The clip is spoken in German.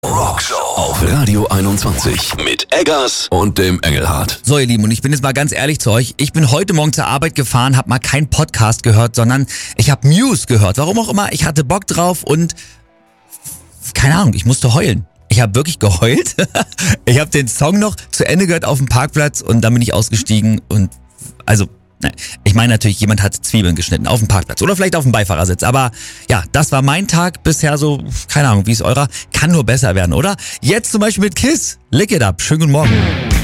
Rockshow auf Radio 21 mit Eggers und dem Engelhardt. So ihr Lieben, und ich bin jetzt mal ganz ehrlich zu euch. Ich bin heute Morgen zur Arbeit gefahren, habe mal keinen Podcast gehört, sondern ich habe Muse gehört. Warum auch immer, ich hatte Bock drauf und keine Ahnung, ich musste heulen. Ich habe wirklich geheult. Ich habe den Song noch zu Ende gehört auf dem Parkplatz und dann bin ich ausgestiegen und ich meine natürlich, jemand hat Zwiebeln geschnitten auf dem Parkplatz oder vielleicht auf dem Beifahrersitz. Aber ja, das war mein Tag bisher so, keine Ahnung, wie ist eurer? Kann nur besser werden, oder? Jetzt zum Beispiel mit Kiss, Lick It Up. Schönen guten Morgen.